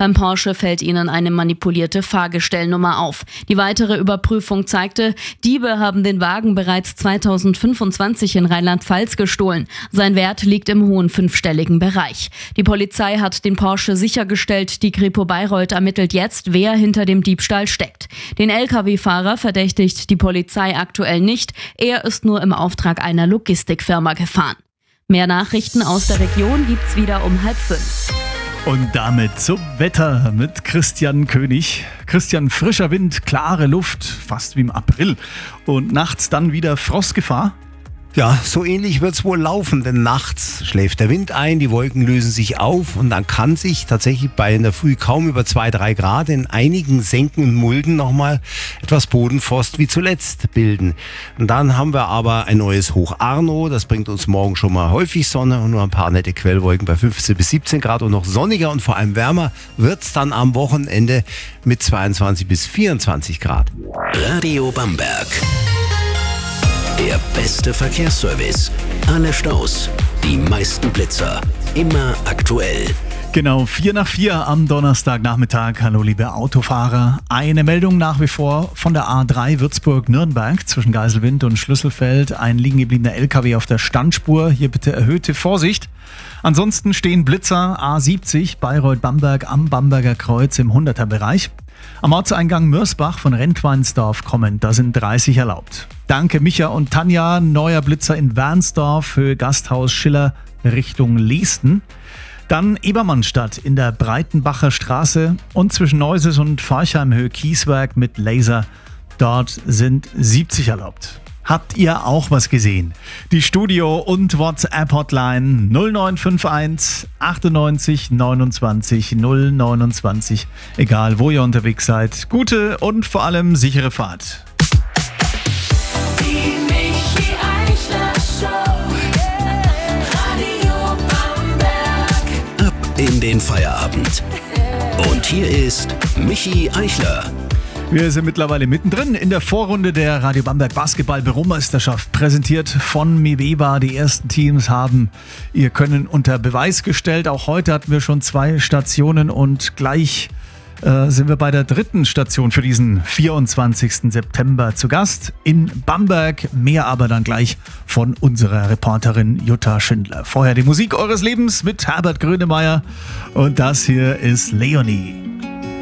Beim Porsche fällt ihnen eine manipulierte Fahrgestellnummer auf. Die weitere Überprüfung zeigte, Diebe haben den Wagen bereits 2025 in Rheinland-Pfalz gestohlen. Sein Wert liegt im hohen fünfstelligen Bereich. Die Polizei hat den Porsche sichergestellt. Die Kripo Bayreuth ermittelt jetzt, wer hinter dem Diebstahl steckt. Den Lkw-Fahrer verdächtigt die Polizei aktuell nicht. Er ist nur im Auftrag einer Logistikfirma gefahren. Mehr Nachrichten aus der Region gibt's wieder um 4:30. Und damit zum Wetter mit Christian König. Christian, frischer Wind, klare Luft, fast wie im April. Und nachts dann wieder Frostgefahr? Ja, so ähnlich wird's wohl laufen, denn nachts schläft der Wind ein, die Wolken lösen sich auf und dann kann sich tatsächlich in der Früh kaum über 2-3 Grad in einigen Senken und Mulden nochmal etwas Bodenfrost wie zuletzt bilden. Und dann haben wir aber ein neues Hoch Arno, das bringt uns morgen schon mal häufig Sonne und nur ein paar nette Quellwolken bei 15 bis 17 Grad und noch sonniger und vor allem wärmer wird's dann am Wochenende mit 22 bis 24 Grad. Radio Bamberg. Der beste Verkehrsservice. Alle Staus, die meisten Blitzer. Immer aktuell. Genau, 4:04 am Donnerstagnachmittag. Hallo liebe Autofahrer. Eine Meldung nach wie vor von der A3 Würzburg-Nürnberg zwischen Geiselwind und Schlüsselfeld. Ein liegen gebliebener LKW auf der Standspur. Hier bitte erhöhte Vorsicht. Ansonsten stehen Blitzer A70 Bayreuth-Bamberg am Bamberger Kreuz im 100er-Bereich. Am Ortseingang Mörsbach von Rentweinsdorf kommend, da sind 30 erlaubt. Danke Micha und Tanja, neuer Blitzer in Wernsdorf, Höhe Gasthaus Schiller Richtung Leesten. Dann Ebermannstadt in der Breitenbacher Straße und zwischen Neuses und Forchheim Höhe Kieswerk mit Laser. Dort sind 70 erlaubt. Habt ihr auch was gesehen? Die Studio- und WhatsApp-Hotline 0951 98 29 029. Egal, wo ihr unterwegs seid. Gute und vor allem sichere Fahrt. Die Michi Eichler Show. Radio Bamberg. Ab in den Feierabend. Und hier ist Michi Eichler. Wir sind mittlerweile mittendrin in der Vorrunde der Radio Bamberg Basketball-Büromeisterschaft, präsentiert von Mibeba. Die ersten Teams haben ihr Können unter Beweis gestellt. Auch heute hatten wir schon 2 Stationen und gleich sind wir bei der 3. Station für diesen 24. September zu Gast in Bamberg. Mehr aber dann gleich von unserer Reporterin Jutta Schindler. Vorher die Musik eures Lebens mit Herbert Grönemeyer und das hier ist Leonie.